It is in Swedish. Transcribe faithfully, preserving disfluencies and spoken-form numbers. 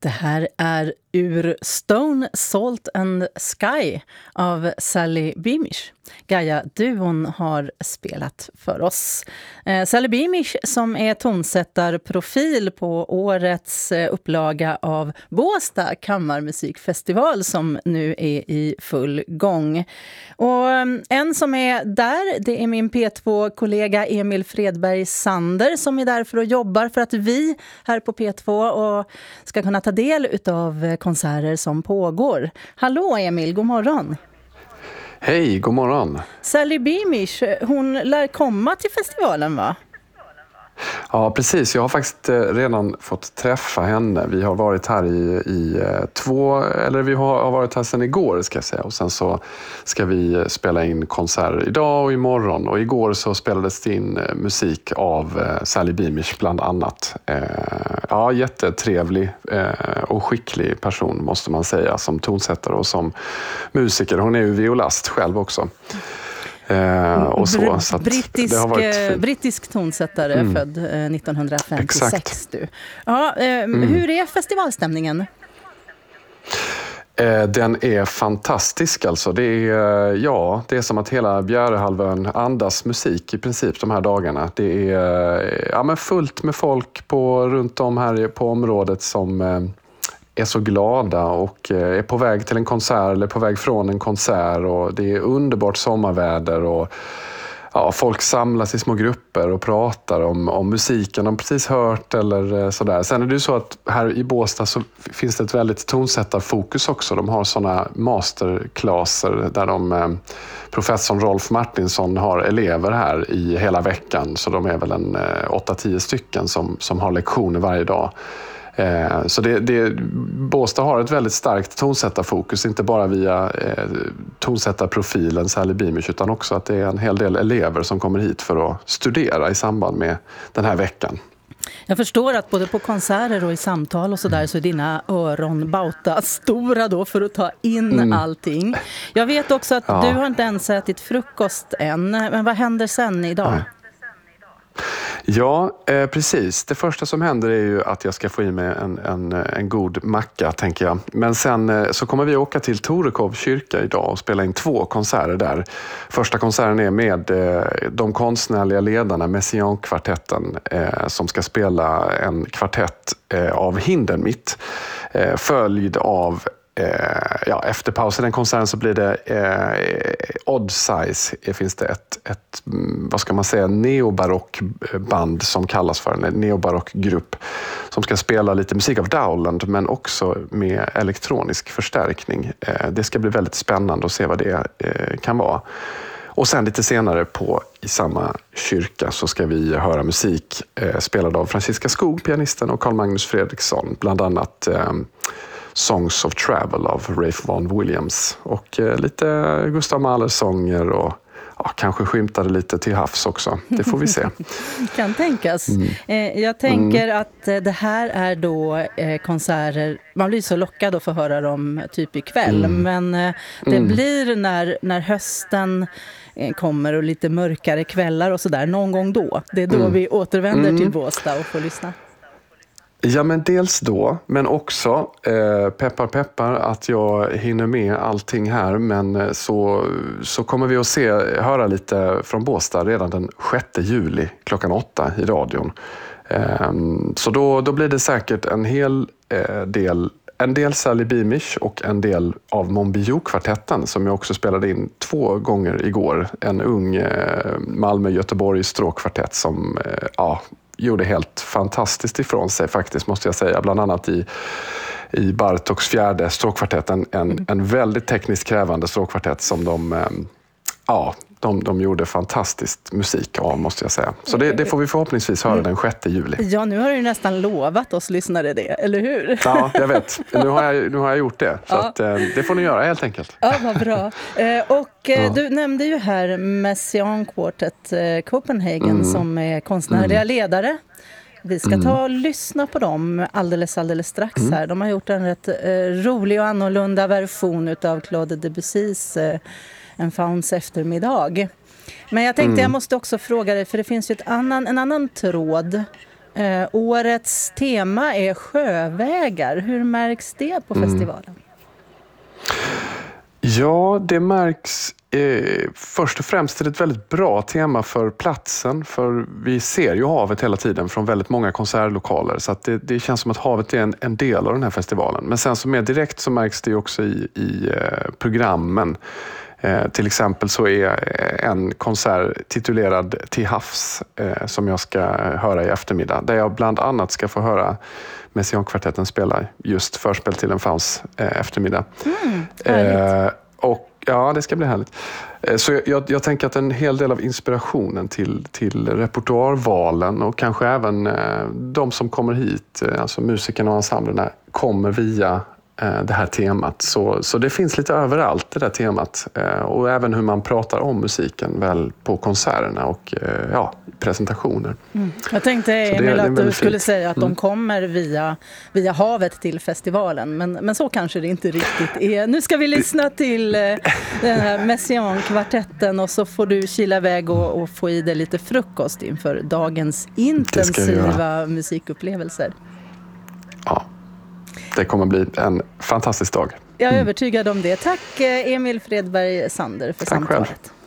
Det här är ur Stone, Salt and Sky av Sally Beamish. Gaia-duon har spelat för oss. Eh, Sally Beamish som är tonsättarprofil på årets eh, upplaga av Båstad kammarmusikfestival som nu är i full gång. Och eh, en som är där, det är min P två-kollega Emil Fredberg Sander som är där för att jobba för att vi här på P två och ska kunna ta del utav konserter som pågår. Hallå Emil, god morgon. Hej, god morgon. Sally Beamish, hon lär komma till festivalen, va? Ja, precis. Jag har faktiskt redan fått träffa henne. Vi har varit här i, i två, eller vi har varit här sedan igår ska jag säga. Och sen så ska vi spela in konserter idag och imorgon. Och igår så spelades det in musik av Sally Beamish bland annat. Ja, jättetrevlig och skicklig person måste man säga som tonsättare och som musiker. Hon är ju violast själv också. Eh, och så, så brittisk, det har varit brittisk tonsättare mm. född eh, nittonhundrafemtiosex. Exakt. Du. Ja, eh, mm. Hur är festivalstämningen? Eh, den är fantastisk alltså. Det är, ja, det är som att hela Bjärehalvön andas musik i princip de här dagarna. Det är ja, men fullt med folk på, runt om här på området som eh, är så glada och är på väg till en konsert eller på väg från en konsert och det är underbart sommarväder och ja, folk samlas i små grupper och pratar om, om musiken de precis hört eller sådär. Sen är det ju så att här i Båstad så finns det ett väldigt tonsättarfokus också. De har sådana masterclasser där de, professorn Rolf Martinsson har elever här i hela veckan så de är väl en åtta tio stycken som, som har lektioner varje dag. Så det, det, Båstad har ett väldigt starkt tonsättarfokus, inte bara via eh, tonsättarprofilen Sally Beamish utan också att det är en hel del elever som kommer hit för att studera i samband med den här veckan. Jag förstår att både på konserter och i samtal och sådär så är dina öron bauta stora då för att ta in mm. allting. Jag vet också att ja. du har inte ens ätit frukost än, men vad händer sen idag? Nej. Ja, eh, precis. Det första som händer är ju att jag ska få i mig en, en, en god macka, tänker jag. Men sen eh, så kommer vi åka till Torekov kyrka idag och spela in två konserter där. Första konserten är med eh, de konstnärliga ledarna, Messiaen-kvartetten, eh, som ska spela en kvartett eh, av Hindemith, eh, följd av Eh, ja, efter pausen den konserten så blir det eh, Odd Size. Det finns det ett, ett vad ska man säga, neobarockband som kallas för en neobarockgrupp som ska spela lite musik av Dowland men också med elektronisk förstärkning. Eh, det ska bli väldigt spännande att se vad det eh, kan vara. Och sen lite senare på i samma kyrka så ska vi höra musik eh, spelad av Franziska Skog, pianisten, och Carl Magnus Fredriksson, bland annat eh, Songs of Travel av Ralph Vaughan Williams och eh, lite Gustav Mahlers sånger och ja, kanske skymtade lite till havs också. Det får vi se. Kan tänkas. Mm. Eh, jag tänker mm. att eh, det här är då eh, konserter, man blir så lockad att få höra dem typ ikväll, mm. men eh, det mm. blir när, när hösten eh, kommer och lite mörkare kvällar och sådär, någon gång då. Det är då mm. vi återvänder mm. till Båstad och får lyssna. Ja, men dels då, men också eh, peppar peppar att jag hinner med allting här, men så, så kommer vi att se, höra lite från Båstad redan den sjätte juli klockan åtta i radion. Eh, så då, då blir det säkert en hel eh, del, en del Sally Beamish och en del av Monbiot-kvartetten som jag också spelade in två gånger igår. En ung eh, Malmö-Göteborg stråkkvartett som eh, ja, gjorde helt fantastiskt ifrån sig faktiskt, måste jag säga. Bland annat i, i Bartoks fjärde stråkkvartett. En, en, en väldigt tekniskt krävande stråkkvartett som de, ja, de, de gjorde fantastiskt musik av, måste jag säga. Så det, det får vi förhoppningsvis höra den sjätte juli. Ja, nu har du nästan lovat oss lyssnare det, eller hur? Ja, jag vet. Nu har jag, nu har jag gjort det. Så ja. att, det får ni göra helt enkelt. Ja, vad bra. Och ja. du nämnde ju här Messiaen Quartet Copenhagen mm. som är konstnärliga mm. ledare. Vi ska ta och lyssna på dem alldeles, alldeles strax mm. här. De har gjort en rätt eh, rolig och annorlunda version av Claude Debussys eh, En fauns eftermiddag. Men jag tänkte mm. jag måste också fråga dig, för det finns ju ett annan, en annan tråd Eh, årets tema är sjövägar. Hur märks det på mm. festivalen? Ja, det märks eh, först och främst är det ett väldigt bra tema för platsen. För vi ser ju havet hela tiden från väldigt många konsertlokaler. Så att det, det känns som att havet är en, en del av den här festivalen. Men sen så mer direkt så märks det också i, i eh, programmen. Eh, till exempel så är en konsert titulerad Till havs eh, som jag ska höra i eftermiddag. Där jag bland annat ska få höra Messiaen-kvartetten spela just förspel till en Faust eh, eftermiddag. Mm, härligt. Eh, och ja, det ska bli härligt. Eh, så jag, jag tänker att en hel del av inspirationen till, till repertoarvalen och kanske även eh, de som kommer hit, eh, alltså musikerna och ensemblerna, kommer via det här temat. Så, så det finns lite överallt det där temat. Och även hur man pratar om musiken väl på konserterna och ja, presentationer. Mm. Jag tänkte Emil att du skulle fint. säga att mm. de kommer via, via havet till festivalen. Men, men så kanske det inte riktigt är. Nu ska vi lyssna till den här Messiaen-kvartetten och så får du kila iväg och, och få i dig lite frukost inför dagens intensiva musikupplevelser. Ja. Det kommer bli en fantastisk dag. Jag är övertygad om det. Tack Emil Fredberg Sander för Tack samtalet. Själv.